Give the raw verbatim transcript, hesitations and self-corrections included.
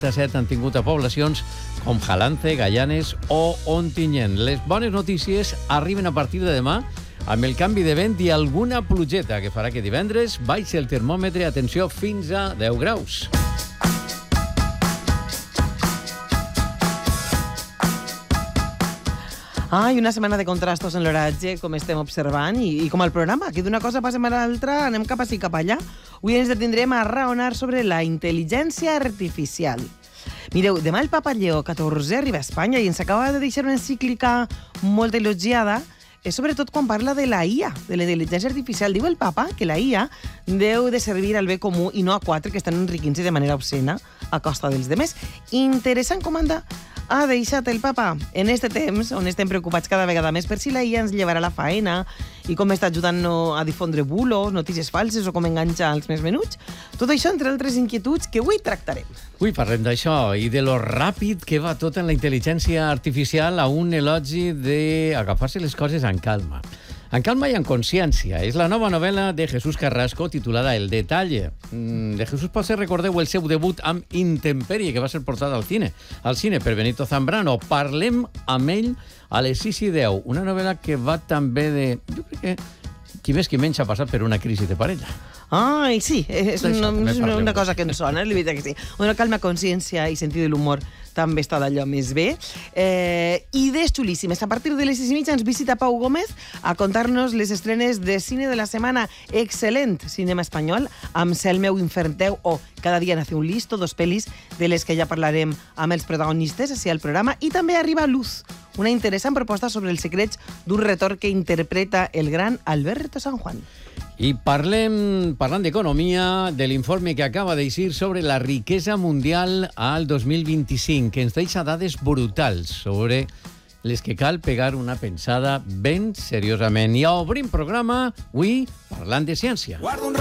set han tingut a poblacions com Jalance, Gaianes o Ontinyent. Les bones notícies arriben a partir de demà amb el canvi de vent i alguna plugeta que farà que divendres baixi el termòmetre, atenció, fins a deu graus. Ah, i una setmana de contrastos en l'oratge, com estem observant, i, i com el programa, que d'una cosa passem a l'altra, anem cap ací, cap allà. Avui ens detindrem a raonar sobre la intel·ligència artificial. Mireu, demà el papa Lleó catorze arriba a Espanya i ens acaba de deixar una encíclica molt elogiada, és sobretot quan parla de la I A, de la intel·ligència artificial. Diu el papa que la I A deu de servir al bé comú i no a quatre que estan enriquint-se de manera obscena a costa dels demés. Interessant com anda ha deixat el papa en este temps, on estem preocupats cada vegada més per si la I A ens llevarà la faena i com està ajudant a difondre bulos, notícies falses o com enganxa els més menuts. Tot això, entre altres inquietuds, que avui tractarem. Avui parlem d'això i de lo ràpid que va tot en la intel·ligència artificial, a un elogi d'agafar-se les coses amb calma. En calma i en consciència. És la nova novel·la de Jesús Carrasco titulada El detalle. De Jesús potser recordeu el seu debut amb Intemperie, que va ser portada al cine, al cine per Benito Zambrano. Parlem amb ell a les sis i deu. Una novel·la que va també de... Jo crec que qui més qui menys ha passat per una crisi de parella. Ai, sí, és una, és una cosa que ens sona, és veritat que sí. Una calma, consciència i sentit de l'humor també està d'allò més bé. Eh, idees xulíssimes. A partir de les sis i mitja ens visita Pau Gómez a contar-nos les estrenes de cine de la setmana. Excel·lent cinema espanyol, amb Cel meu infern teu o Cada dia nace un listo, dos pel·lis de les que ja parlarem amb els protagonistes així al programa. I també arriba Luz, una interessant proposta sobre els secrets d'un retorn que interpreta el gran Alberto San Juan. I parlem, parlant d'economia, de l'informe que acaba d'eixir sobre la riquesa mundial al dos mil vint-i-cinc, que ens deixa dades brutals sobre les que cal pegar una pensada ben seriosament. I obrim programa avui parlant de ciència.